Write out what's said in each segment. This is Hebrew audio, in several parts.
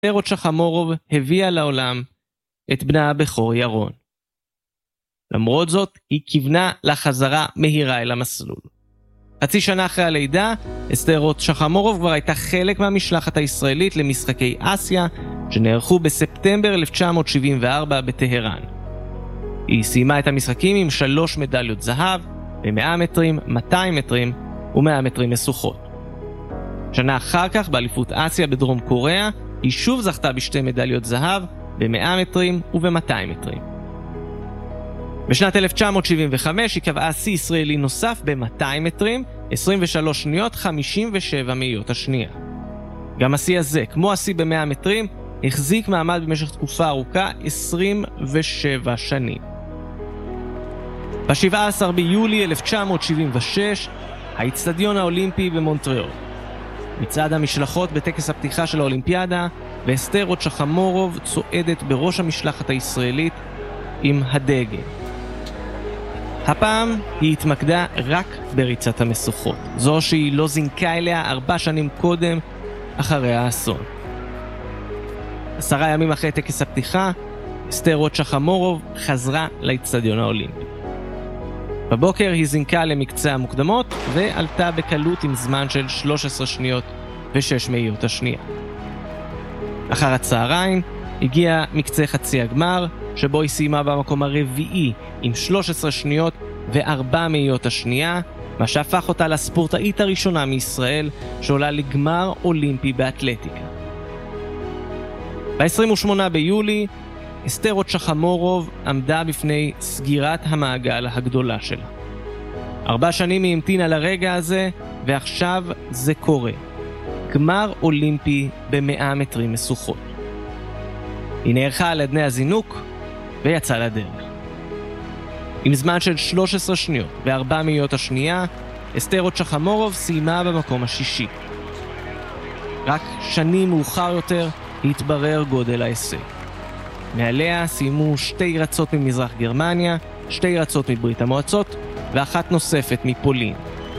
אסתר רוט-שחמורוב הביאה לעולם את בנה הבכור ירון. למרות זאת, היא כיוונה לחזרה מהירה אל המסלול. חצי שנה אחרי הלידה, אסתר רוט-שחמורוב כבר הייתה חלק מהמשלחת הישראלית למשחקי אסיה, שנערכו בספטמבר 1974 בטהרן. היא סיימה את המשחקים עם 3 מדליות זהב, ב-100 מטרים, 200 מטרים ו-100 מטרים משוכות. שנה אחר כך, באליפות אסיה בדרום קוריאה, היא שוב זכתה ב2 מדליות זהב, ב-100 מטרים וב-200 מטרים. בשנת 1975 היא קבעה שיא ישראלי נוסף ב-200 מטרים, 23 שניות 57 מאיות השנייה. גם השיא הזה, כמו השיא ב-100 מטרים, החזיק מעמד במשך תקופה ארוכה 27 שנים. ב-17 ביולי 1976, האצטדיון האולימפי במונטריאול. מצעד המשלחות בטקס הפתיחה של האולימפיאדה, ואסתר רוט-שחמורוב צועדת בראש המשלחת הישראלית עם הדגל. הפעם היא התמקדה רק בריצת המשוכות, זו שהיא לא זינקה אליה 4 שנים קודם אחרי האסון. 10 ימים אחרי טקס הפתיחה, אסתר רוט-שחמורוב חזרה לאצטדיון האולימפי. בבוקר היא זינקה למקצה המוקדמות ועלתה בקלות עם זמן של 13 שניות ו6 מאיות השנייה. אחר הצהריים הגיע מקצה חצי הגמר, שבו היא סיימה במקום הרביעי עם 13 שניות ו4 מאיות השנייה, מה שהפך אותה לספורטאית הראשונה מישראל שעולה לגמר אולימפי באתלטיקה. ב-28 ביולי, אסתר רוט-שחמורוב עמדה בפני סגירת המעגל הגדולה שלה. 4 שנים היא המתינה לרגע הזה, ועכשיו זה קורה. גמר אולימפי ב100 מטרים משוכות. היא נערכה על אדני הזינוק ויצאה לדרך. עם זמן של 13 שניות ו4 מאיות השנייה, אסתר רוט-שחמורוב סיימה במקום השישי. רק שנים מאוחר יותר התברר גודל ההישג. מעליה סיימו 2 רצות ממזרח גרמניה, 2 רצות מברית המועצות ו1 נוספת מפולין.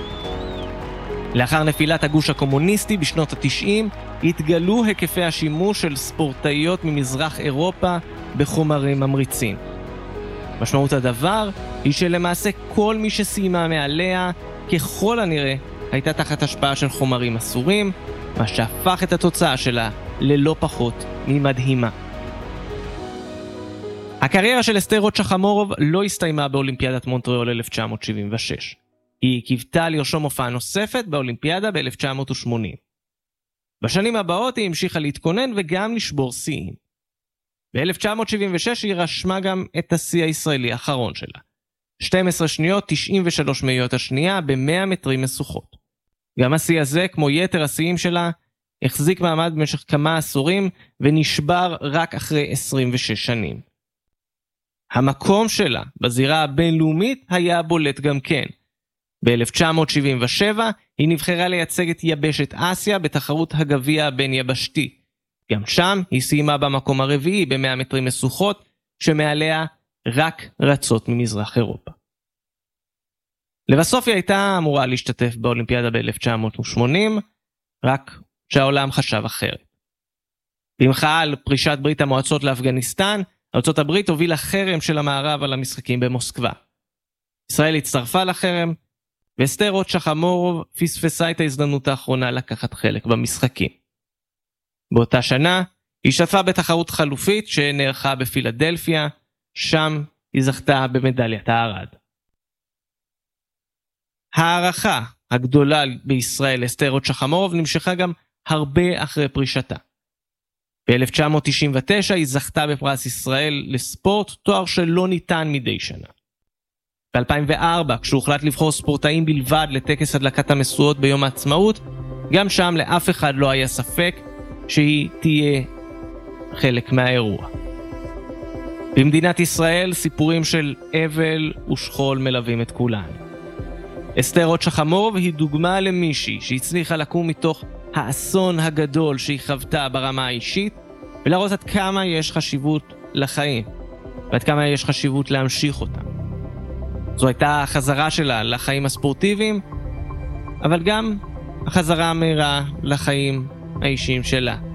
לאחר נפילת הגוש הקומוניסטי בשנות ה-90, התגלו היקפי השימוש של ספורטאיות ממזרח אירופה בחומרים ממריצים. משמעות הדבר היא שלמעשה כל מי שסיימה מעליה, ככל הנראה, הייתה תחת השפעה של חומרים אסורים, מה שהפך את התוצאה שלה ללא פחות ממדהימה. הקריירה של אסתר רוט-שחמורוב לא הסתיימה באולימפיאדת מונטריאול 1976. היא קיוותה לרשום הופעה נוספת באולימפיאדה ב-1980. בשנים הבאות היא המשיכה להתכונן וגם לשבור שיאים. ב-1976 היא רשמה גם את השיא הישראלי האחרון שלה. 12 שניות 93 מאיות השנייה ב-100 מטרים משוכות. גם השיא הזה, כמו יתר השיאים שלה, החזיק מעמד במשך כמה עשורים ונשבר רק אחרי 26 שנים. המקום שלה בזירה הבינלאומית היה בולט גם כן. ב-1977 היא נבחרה לייצג את יבשת אסיה בתחרות הגביע הבין יבשתי. גם שם היא סיימה במקום הרביעי ב100 מטרים משוכות, שמעליה רק רצות ממזרח אירופה. לבסוף היא הייתה אמורה להשתתף באולימפיאדה ב-1980, רק שהעולם חשב אחרת. במחאה על פרישת ברית המועצות לאפגניסטן, ארצות הברית הובילה חרם של המערב על המשחקים במוסקבה. ישראל הצטרפה לחרם, ואסתר רוט-שחמורוב פספסה את ההזדמנות האחרונה לקחת חלק במשחקים. באותה שנה היא השתתפה בתחרות חלופית שנערכה בפילדלפיה, שם היא זכתה במדליית הארד. הערכה הגדולה בישראל לאסתר רוט-שחמורוב נמשכה גם הרבה אחרי פרישתה. ב-1999 היא זכתה בפרס ישראל לספורט, תואר שלא ניתן מדי שנה. ב-2004, כשהוחלט לבחור ספורטאים בלבד לטקס הדלקת המשואות ביום העצמאות, גם שם לאף אחד לא היה ספק שהיא תהיה חלק מהאירוע. במדינת ישראל סיפורים של אבל ושכול מלווים את כולנו. אסתר רוט-שחמורוב היא דוגמה למישהי שהצליחה לקום מתוך האסון הגדול שהיא חוותה ברמה האישית, ולראות עד כמה יש חשיבות לחיים, ועד כמה יש חשיבות להמשיך אותם. זו הייתה החזרה שלה לחיים הספורטיביים, אבל גם החזרה המהירה לחיים האישיים שלה.